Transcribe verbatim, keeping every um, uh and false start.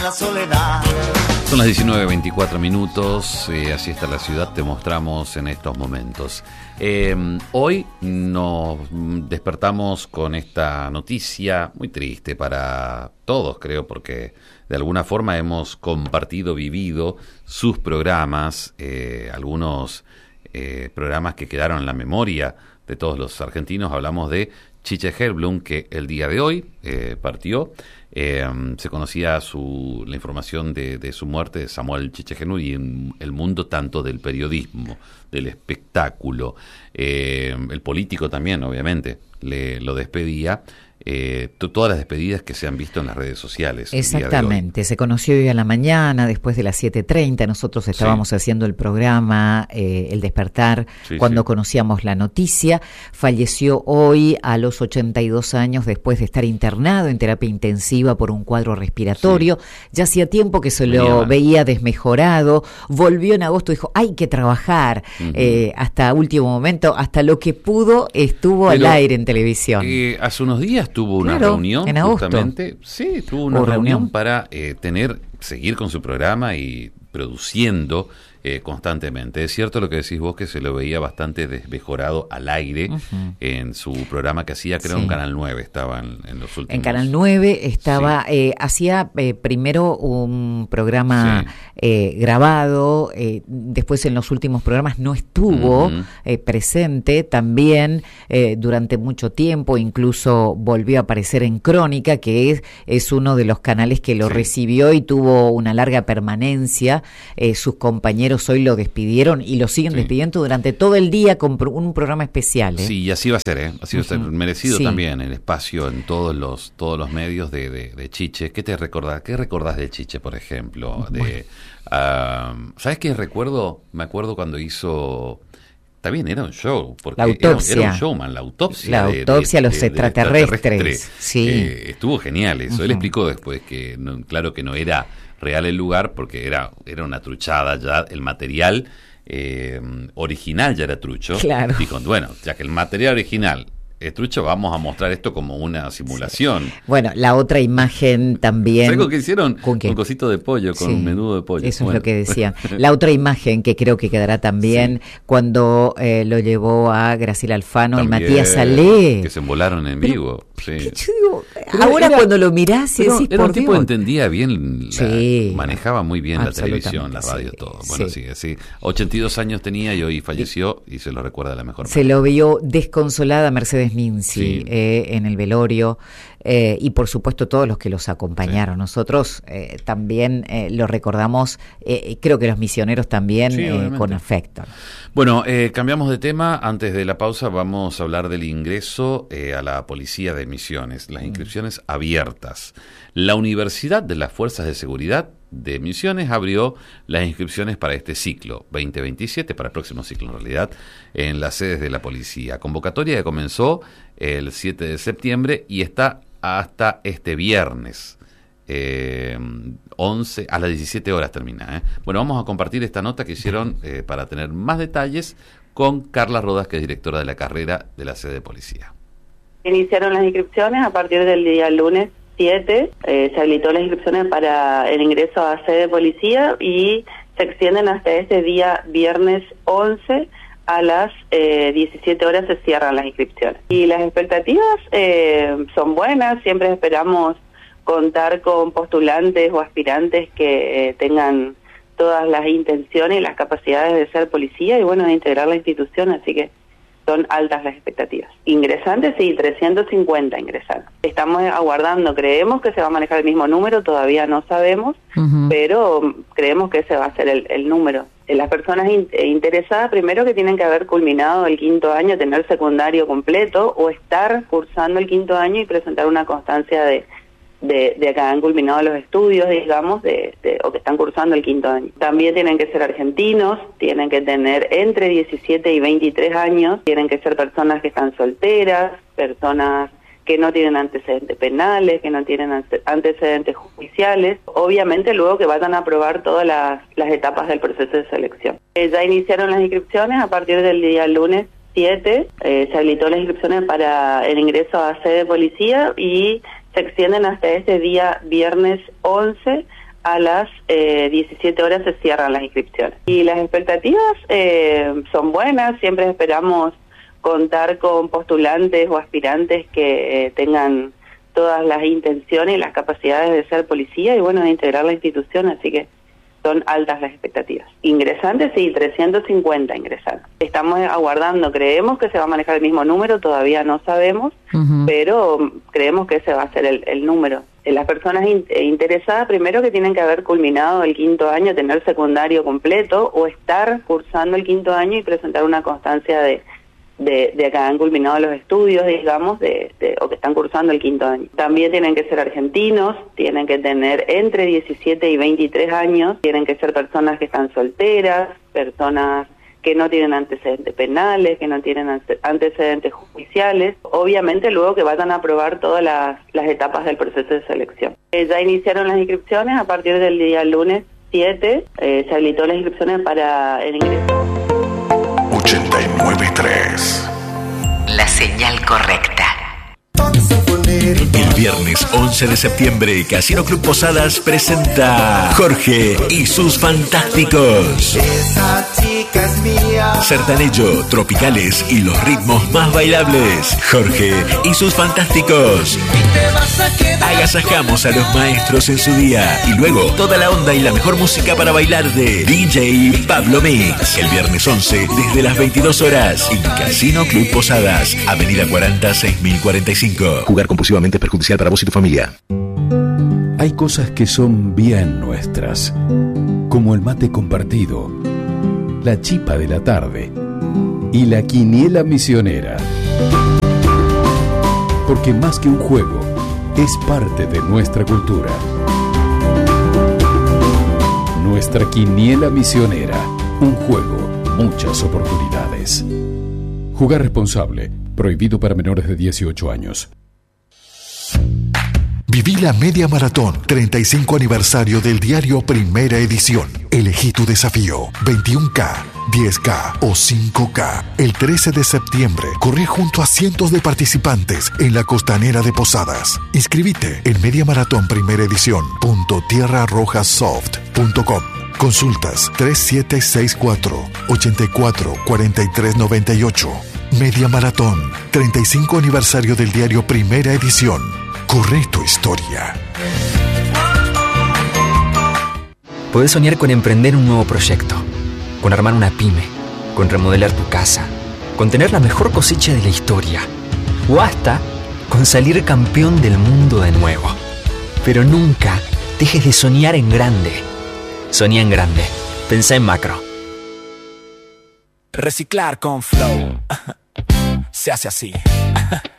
La soledad. Son las diecinueve veinticuatro minutos, eh, así está la ciudad, te mostramos en estos momentos. Eh, hoy nos despertamos con esta noticia muy triste para todos, creo, porque de alguna forma hemos compartido, vivido sus programas, eh, algunos eh, programas que quedaron en la memoria de todos los argentinos. Hablamos de Chiche Hellblum, que el día de hoy eh, partió. Eh, se conocía su, la información de, de su muerte, de Samuel Chiche Hellblum, y en el mundo tanto del periodismo, del espectáculo, eh, el político también, obviamente, le lo despedía. Eh, todas las despedidas que se han visto en las redes sociales. Exactamente, se conoció hoy a la mañana, después de las siete treinta, nosotros estábamos sí. haciendo el programa eh, El Despertar, sí, cuando sí. conocíamos la noticia. Falleció hoy a los ochenta y dos años después de estar internado en terapia intensiva por un cuadro respiratorio. Sí. Ya hacía tiempo que se Venía lo mal. veía desmejorado, volvió en agosto, dijo, hay que trabajar, uh-huh. eh, hasta último momento, hasta lo que pudo estuvo Pero, al aire en televisión. Eh, hace unos días tuvo una claro, reunión, en agosto. justamente, sí, tuvo una reunión, reunión para eh, tener, seguir con su programa y produciendo eh, constantemente. Es cierto lo que decís vos, que se lo veía bastante desmejorado al aire uh-huh. en su programa que hacía, creo, sí. en Canal nueve, estaba en, en los últimos... En Canal nueve estaba, sí. eh, hacía eh, primero un programa sí. eh, grabado, eh, después en los últimos programas no estuvo uh-huh. eh, presente, también eh, durante mucho tiempo, incluso volvió a aparecer en Crónica, que es, es uno de los canales que lo sí. recibió y tuvo una larga permanencia. Eh, sus compañeros hoy lo despidieron y lo siguen sí. despidiendo durante todo el día con pro, un programa especial. ¿eh? Sí, y así va a ser, ¿eh? Así va a ser. Uh-huh. Merecido sí. también el espacio en todos los todos los medios de, de, de Chiche. ¿Qué te recordás? ¿Qué recordás de Chiche, por ejemplo? De, bueno. uh, ¿Sabes qué recuerdo? Me acuerdo cuando hizo... También era un show, porque la autopsia. Era, era un showman, la autopsia. La autopsia a los de, extraterrestres. De, de extraterrestres. Sí. Eh, estuvo genial eso. Uh-huh. Él explicó después que, no, claro que no era real el lugar, porque era, era una truchada ya, el material eh, original ya era trucho. Claro. Dijo, bueno, ya que el material original es trucho, vamos a mostrar esto como una simulación. Sí. Bueno, la otra imagen también... ¿Sabes lo que hicieron? ¿Con qué? Un cosito de pollo, con sí. un menudo de pollo. Eso bueno. es lo que decían. La otra imagen que creo que quedará también sí. cuando eh, lo llevó a Graciela Alfano también, y Matías Salé. Que se embolaron en pero, vivo. Sí. Yo digo, ahora era, cuando lo mirás y decís, era por un tipo Dios. que entendía bien, la, sí. manejaba muy bien la televisión, la radio, sí. todo. Bueno, sí. sí, sí. ochenta y dos años tenía y hoy falleció y se lo recuerda de la mejor manera. Se lo vio desconsolada Mercedes Minzi. Sí. Eh, en el velorio eh, y por supuesto todos los que los acompañaron. Sí. Nosotros eh, también eh, lo recordamos, eh, creo que los misioneros también sí, eh, con afecto. Bueno, eh, cambiamos de tema. Antes de la pausa vamos a hablar del ingreso eh, a la Policía de Misiones, las inscripciones mm. abiertas. La Universidad de las Fuerzas de Seguridad de Misiones abrió las inscripciones para este ciclo veinte veintisiete, para el próximo ciclo en realidad, en las sedes de la policía. Convocatoria que comenzó el siete de septiembre y está hasta este viernes, eh, once, a las diecisiete horas termina. ¿eh? Bueno, vamos a compartir esta nota que hicieron eh, para tener más detalles con Carla Rodas, que es directora de la carrera de la sede de policía. Iniciaron las inscripciones a partir del día lunes siete, eh, se habilitó las inscripciones para el ingreso a sede de policía y se extienden hasta este día viernes once a las eh, diecisiete horas se cierran las inscripciones. Y las expectativas eh, son buenas, siempre esperamos contar con postulantes o aspirantes que eh, tengan todas las intenciones y las capacidades de ser policía y bueno, de integrar la institución, así que son altas las expectativas. Ingresantes, sí, trescientos cincuenta ingresantes. Estamos aguardando, creemos que se va a manejar el mismo número, todavía no sabemos, uh-huh. pero creemos que ese va a ser el, el número. Las personas in, interesadas, primero que tienen que haber culminado el quinto año, tener secundario completo o estar cursando el quinto año y presentar una constancia de de, de que han culminado los estudios, digamos, de, de, o que están cursando el quinto año. También tienen que ser argentinos, tienen que tener entre diecisiete y veintitrés años, tienen que ser personas que están solteras, personas que no tienen antecedentes penales, que no tienen ante antecedentes judiciales, obviamente luego que vayan a aprobar todas las, las etapas del proceso de selección. Eh, ya iniciaron las inscripciones a partir del día lunes siete, eh, se habilitó las inscripciones para el ingreso a sede de policía y se extienden hasta este día viernes once a las eh, diecisiete horas se cierran las inscripciones. Y las expectativas eh, son buenas, siempre esperamos contar con postulantes o aspirantes que eh, tengan todas las intenciones y las capacidades de ser policía y bueno, de integrar la institución, así que son altas las expectativas. Ingresantes, sí, trescientos cincuenta ingresantes. Estamos aguardando, creemos que se va a manejar el mismo número, todavía no sabemos, uh-huh. pero creemos que ese va a ser el, el número. Las personas in- interesadas, primero que tienen que haber culminado el quinto año, tener secundario completo o estar cursando el quinto año y presentar una constancia de De, de que han culminado los estudios, digamos, de, de, o que están cursando el quinto año. También tienen que ser argentinos, tienen que tener entre diecisiete y veintitrés años, tienen que ser personas que están solteras, personas que no tienen antecedentes penales, que no tienen ante- antecedentes judiciales, obviamente luego que vayan a aprobar todas las, las etapas del proceso de selección. Eh, ya iniciaron las inscripciones a partir del día lunes siete, eh, se habilitó las inscripciones para el ingreso. ochenta y nueve punto tres. La señal correcta. El viernes once de septiembre, Casino Club Posadas presenta Jorge y sus Fantásticos. Esa chica es mía. Sertanejo, tropicales y los ritmos más bailables. Jorge y sus Fantásticos. Agasajamos a los maestros en su día y luego toda la onda y la mejor música para bailar de D J Pablo Mix. El viernes once desde las veintidós horas en Casino Club Posadas, Avenida cuarenta, seis mil cuarenta y cinco. Jugar compulsivamente es perjudicial para vos y tu familia. Hay cosas que son bien nuestras, como el mate compartido, la chipa de la tarde y la quiniela misionera. Porque más que un juego, es parte de nuestra cultura. Nuestra quiniela misionera, un juego, muchas oportunidades. Jugar responsable, prohibido para menores de dieciocho años. Viví la Media Maratón, treinta y cinco aniversario del diario Primera Edición. Elegí tu desafío, veintiuno K, diez K o cinco K. El trece de septiembre, corrí junto a cientos de participantes en la costanera de Posadas. Inscribite en media maratón primera edición punto tierra roja soft punto com. Consultas tres siete seis cuatro, ocho cuatro, cuatro tres nueve ocho. Media Maratón, treinta y cinco aniversario del diario Primera Edición. Corre tu historia. Podés soñar con emprender un nuevo proyecto, con armar una pyme, con remodelar tu casa, con tener la mejor cosecha de la historia, o hasta con salir campeón del mundo de nuevo. Pero nunca dejes de soñar en grande. Soñá en grande. Pensá en macro. Reciclar con Flow se hace así.